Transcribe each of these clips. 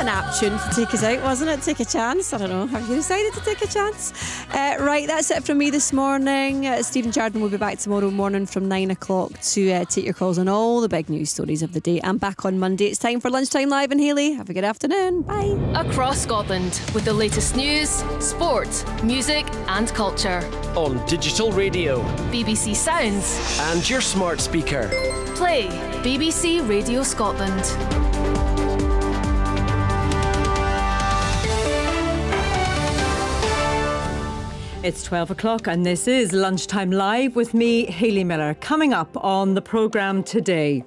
an apt tune to take us out, wasn't it? Take a chance. I don't know. Have you decided to take a chance? Right, that's it from me this morning. Stephen Chardon will be back tomorrow morning from 9 o'clock to take your calls on all the big news stories of the day. I'm back on Monday. It's time for Lunchtime Live in Hayley. Have a good afternoon. Bye. Across Scotland with the latest news, sport, music and culture. On digital radio, BBC Sounds and your smart speaker. Play BBC Radio Scotland. It's 12 o'clock and this is Lunchtime Live with me, Hayley Miller. Coming up on the programme today.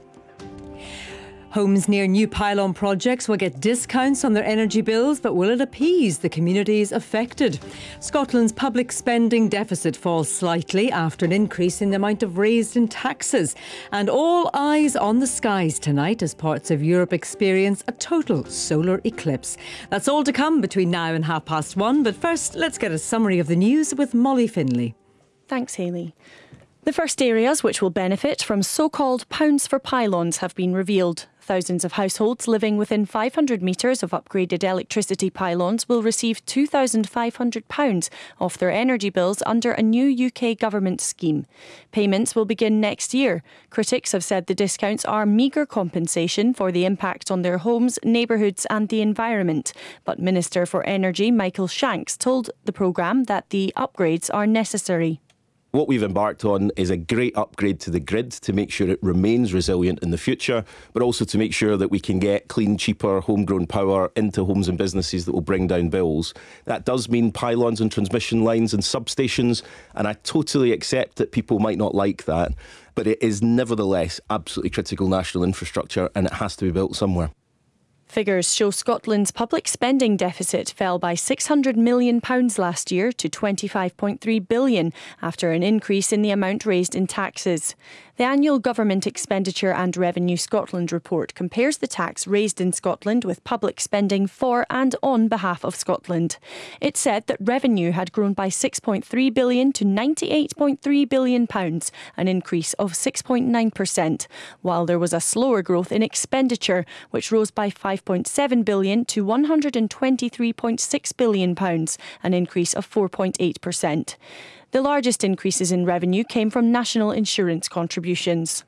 Homes near new pylon projects will get discounts on their energy bills, but will it appease the communities affected? Scotland's public spending deficit falls slightly after an increase in the amount of raised in taxes. And all eyes on the skies tonight as parts of Europe experience a total solar eclipse. That's all to come between now and 1:30. But first, let's get a summary of the news with Molly Finlay. Thanks, Hayley. The first areas which will benefit from so-called pounds for pylons have been revealed. Thousands of households living within 500 metres of upgraded electricity pylons will receive £2,500 off their energy bills under a new UK government scheme. Payments will begin next year. Critics have said the discounts are meagre compensation for the impact on their homes, neighbourhoods and the environment. But Minister for Energy Michael Shanks told the programme that the upgrades are necessary. What we've embarked on is a great upgrade to the grid to make sure it remains resilient in the future, but also to make sure that we can get clean, cheaper, homegrown power into homes and businesses that will bring down bills. That does mean pylons and transmission lines and substations, and I totally accept that people might not like that, but it is nevertheless absolutely critical national infrastructure and it has to be built somewhere. Figures show Scotland's public spending deficit fell by £600 million last year to £25.3 billion after an increase in the amount raised in taxes. The annual Government Expenditure and Revenue Scotland report compares the tax raised in Scotland with public spending for and on behalf of Scotland. It said that revenue had grown by £6.3 billion to £98.3 billion, an increase of 6.9%, while there was a slower growth in expenditure, which rose by £5.7 billion to £123.6 billion, an increase of 4.8%. The largest increases in revenue came from national insurance contributions.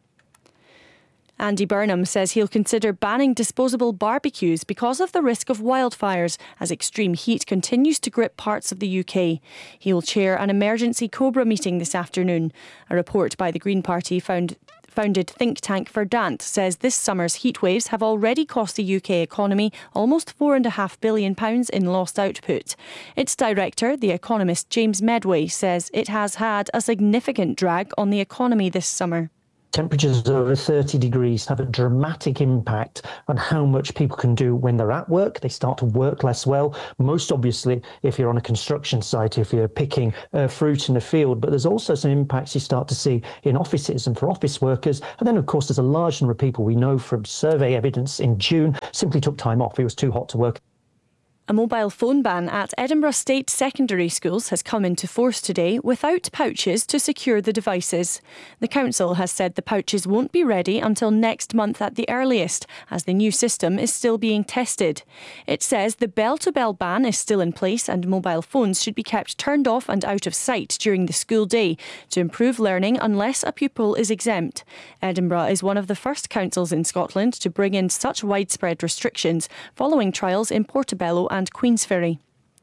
Andy Burnham says he'll consider banning disposable barbecues because of the risk of wildfires as extreme heat continues to grip parts of the UK. He will chair an emergency Cobra meeting this afternoon. A report by the Green Party founded think tank Verdant says this summer's heatwaves have already cost the UK economy almost £4.5 billion in lost output. Its director, the economist James Medway, says it has had a significant drag on the economy this summer. Temperatures over 30 degrees have a dramatic impact on how much people can do when they're at work. They start to work less well, most obviously if you're on a construction site, if you're picking fruit in a field. But there's also some impacts you start to see in offices and for office workers. And then, of course, there's a large number of people we know from survey evidence in June simply took time off. It was too hot to work. A mobile phone ban at Edinburgh State secondary schools has come into force today without pouches to secure the devices. The council has said the pouches won't be ready until next month at the earliest, as the new system is still being tested. It says the bell-to-bell ban is still in place and mobile phones should be kept turned off and out of sight during the school day to improve learning unless a pupil is exempt. Edinburgh is one of the first councils in Scotland to bring in such widespread restrictions following trials in Portobello and Queensferry.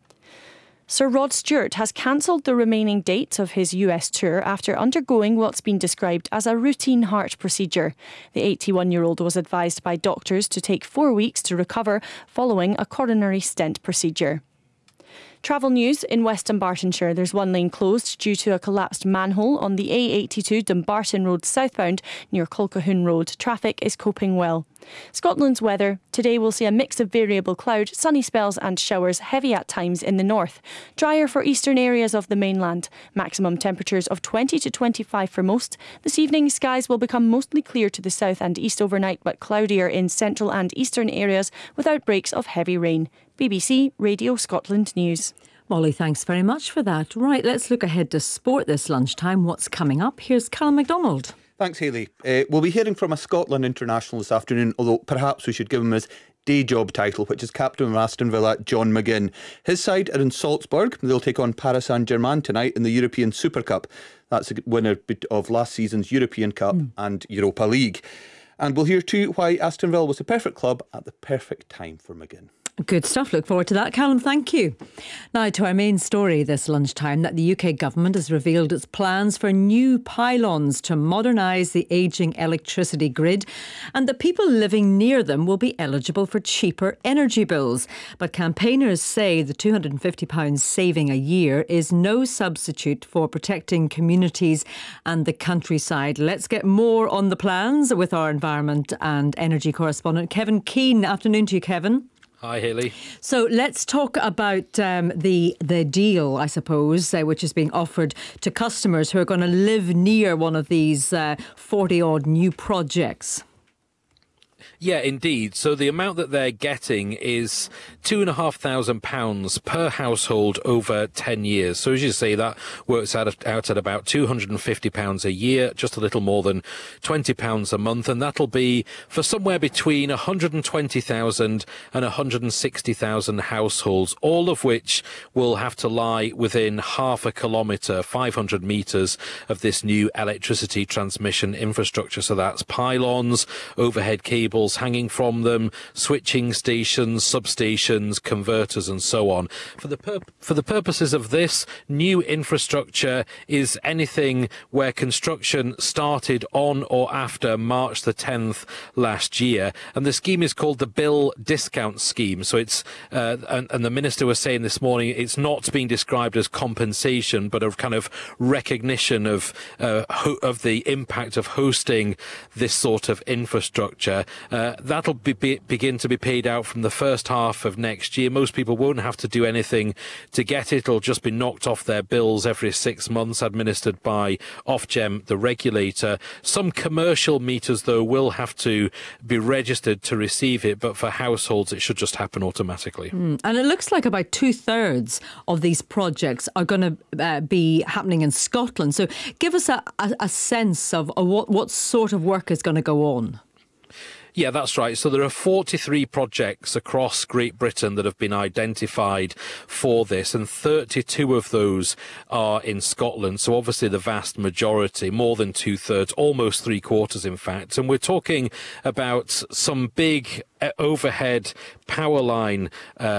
Sir Rod Stewart has cancelled the remaining dates of his US tour after undergoing what's been described as a routine heart procedure. The 81-year-old was advised by doctors to take 4 weeks to recover following a coronary stent procedure. Travel news in West Dunbartonshire. There's one lane closed due to a collapsed manhole on the A82 Dumbarton Road southbound near Colquhoun Road. Traffic is coping well. Scotland's weather. Today we'll see a mix of variable cloud, sunny spells and showers, heavy at times in the north. Drier for eastern areas of the mainland. Maximum temperatures of 20 to 25 for most. This evening skies will become mostly clear to the south and east overnight, but cloudier in central and eastern areas with outbreaks of heavy rain. BBC Radio Scotland News. Molly, thanks very much for that. Right, let's look ahead to sport this lunchtime. What's coming up? Here's Callum MacDonald. Thanks, Hayley. We'll be hearing from a Scotland international this afternoon, although perhaps we should give him his day job title, which is captain of Aston Villa, John McGinn. His side are in Salzburg. They'll take on Paris Saint-Germain tonight in the European Super Cup. That's a winner of last season's European Cup and Europa League. And we'll hear too why Aston Villa was the perfect club at the perfect time for McGinn. Good stuff. Look forward to that, Callum. Thank you. Now to our main story this lunchtime, that the UK government has revealed its plans for new pylons to modernise the ageing electricity grid, and that people living near them will be eligible for cheaper energy bills. But campaigners say the £250 saving a year is no substitute for protecting communities and the countryside. Let's get more on the plans with our environment and energy correspondent, Kevin Keane. Afternoon to you, Kevin. Hi, Hayley. So let's talk about the deal, I suppose, which is being offered to customers who are going to live near one of these 40-odd new projects. Yeah, indeed. So the amount that they're getting is £2,500 per household over 10 years. So as you say, that works out at about £250 a year, just a little more than £20 a month. And that'll be for somewhere between 120,000 and 160,000 households, all of which will have to lie within half a kilometre, 500 metres of this new electricity transmission infrastructure. So that's pylons, overhead cables hanging from them, switching stations, substations, converters and so on. For the purposes of this, new infrastructure is anything where construction started on or after March the 10th last year. And the scheme is called the Bill Discount Scheme. So it's, and the Minister was saying this morning, it's not being described as compensation, but a kind of recognition of the impact of hosting this sort of infrastructure. That'll begin to be paid out from the first half of next year. Most people won't have to do anything to get it. It'll just be knocked off their bills every 6 months, administered by Ofgem, the regulator. Some commercial meters, though, will have to be registered to receive it, but for households, it should just happen automatically. And it looks like about 2/3 of these projects are going to be happening in Scotland. So give us a sense of what sort of work is going to go on. Yeah, that's right. So there are 43 projects across Great Britain that have been identified for this, and 32 of those are in Scotland. So obviously the vast majority, more than 2/3, almost 3/4 in fact. And we're talking about some big overhead power line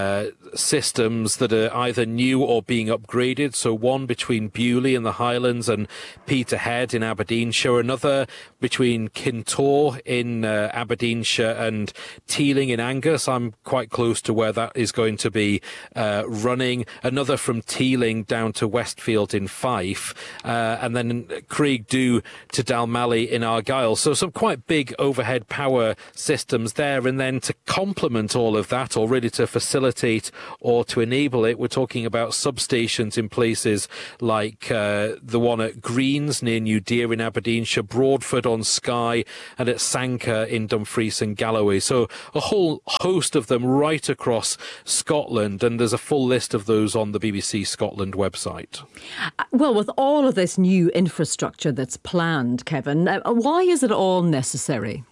systems that are either new or being upgraded. So one between Bewley in the Highlands and Peterhead in Aberdeenshire, another between Kintore in Aberdeenshire and Teeling in Angus. I'm quite close to where that is going to be running. Another from Teeling down to Westfield in Fife, and then Craigdhu to Dalmally in Argyll. So some quite big overhead power systems there. And then to complement all of that, or really to facilitate or to enable it, we're talking about substations in places like the one at Greens near New Deer in Aberdeenshire, Broadford on Skye, and at Sanker in Dumfries and Galloway. So a whole host of them right across Scotland, and there's a full list of those on the BBC Scotland website. Well, with all of this new infrastructure that's planned, Kevin, why is it all necessary?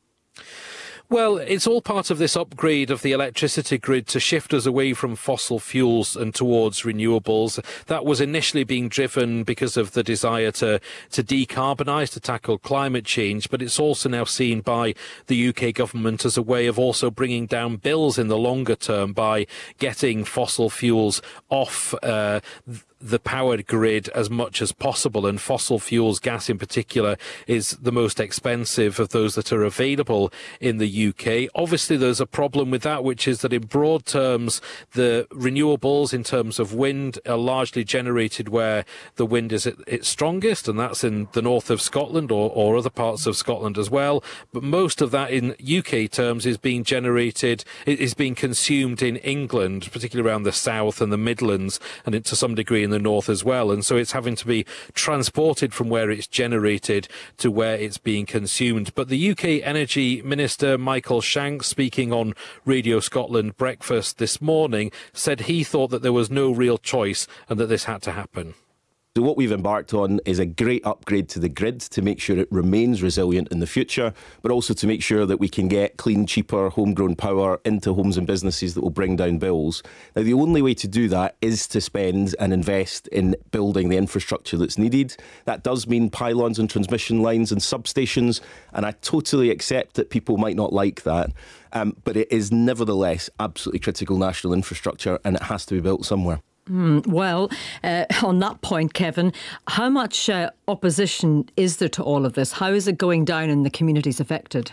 Well, it's all part of this upgrade of the electricity grid to shift us away from fossil fuels and towards renewables. That was initially being driven because of the desire to decarbonise, to tackle climate change, but it's also now seen by the UK government as a way of also bringing down bills in the longer term by getting fossil fuels off the power grid as much as possible. And fossil fuels, gas in particular, is the most expensive of those that are available in the UK. Obviously, there's a problem with that, which is that in broad terms, the renewables in terms of wind are largely generated where the wind is at its strongest, and that's in the north of Scotland or other parts of Scotland as well. But most of that in UK terms is being generated, is being consumed in England, particularly around the south and the Midlands, and to some degree in the north as well. And so it's having to be transported from where it's generated to where it's being consumed. But the UK Energy Minister Michael Shanks, speaking on Radio Scotland Breakfast this morning, said he thought that there was no real choice and that this had to happen. So what we've embarked on is a great upgrade to the grid to make sure it remains resilient in the future, but also to make sure that we can get clean, cheaper, homegrown power into homes and businesses that will bring down bills. Now, the only way to do that is to spend and invest in building the infrastructure that's needed. That does mean pylons and transmission lines and substations, and I totally accept that people might not like that. But it is nevertheless absolutely critical national infrastructure, and it has to be built somewhere. Well, on that point, Kevin, how much opposition is there to all of this? How is it going down in the communities affected?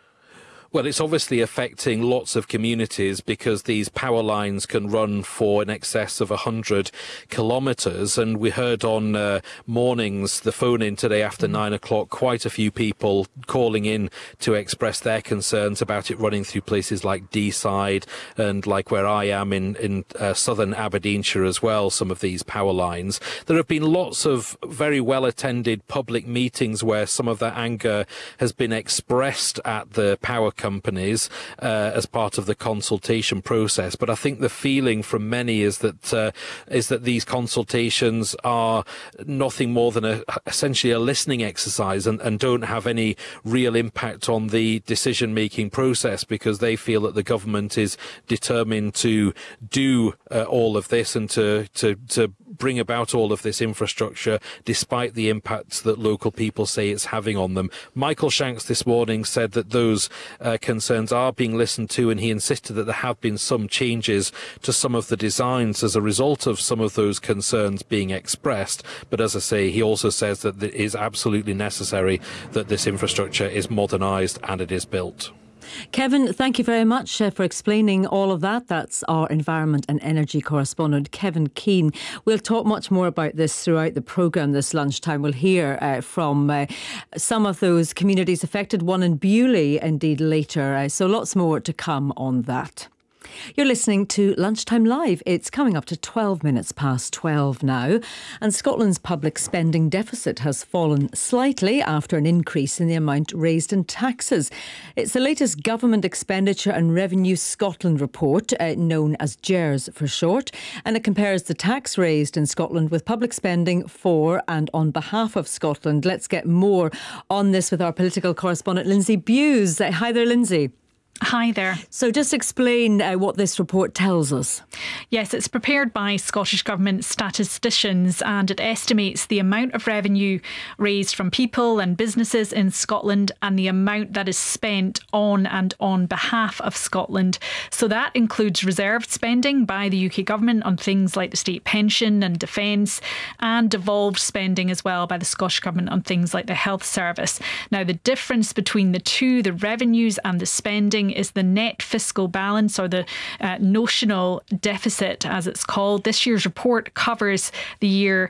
Well, it's obviously affecting lots of communities because these power lines can run for in excess of 100 kilometres. And we heard on mornings, the phone in today after 9 o'clock, quite a few people calling in to express their concerns about it running through places like Deeside and like where I am in southern Aberdeenshire as well, some of these power lines. There have been lots of very well attended public meetings where some of that anger has been expressed at the power companies as part of the consultation process. But I think the feeling from many is that these consultations are nothing more than essentially a listening exercise and don't have any real impact on the decision-making process, because they feel that the government is determined to do all of this and to bring about all of this infrastructure despite the impacts that local people say it's having on them. Michael Shanks this morning said that those concerns are being listened to, and he insisted that there have been some changes to some of the designs as a result of some of those concerns being expressed. But as I say, he also says that it is absolutely necessary that this infrastructure is modernised and it is built. Kevin, thank you very much for explaining all of that. That's our environment and energy correspondent, Kevin Keane. We'll talk much more about this throughout the programme this lunchtime. We'll hear from some of those communities affected, one in Bewley indeed later. So lots more to come on that. You're listening to Lunchtime Live. It's coming up to 12 minutes past 12 now. And Scotland's public spending deficit has fallen slightly after an increase in the amount raised in taxes. It's the latest Government Expenditure and Revenue Scotland report, known as GERS for short. And it compares the tax raised in Scotland with public spending for and on behalf of Scotland. Let's get more on this with our political correspondent, Lindsay Bewes. Hi there, Lindsay. Hi there. So just explain what this report tells us. Yes, it's prepared by Scottish Government statisticians, and it estimates the amount of revenue raised from people and businesses in Scotland and the amount that is spent on and on behalf of Scotland. So that includes reserved spending by the UK Government on things like the state pension and defence, and devolved spending as well by the Scottish Government on things like the health service. Now, the difference between the two, the revenues and the spending, is the net fiscal balance, or the notional deficit as it's called. This year's report covers the year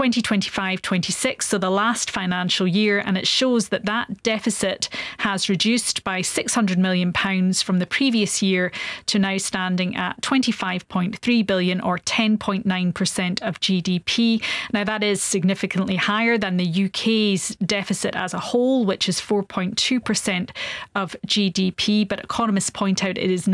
2025-26, so the last financial year, and it shows that that deficit has reduced by £600 million from the previous year to now standing at 25.3 billion, or 10.9% of GDP. Now, that is significantly higher than the UK's deficit as a whole, which is 4.2% of GDP, but economists point out it is not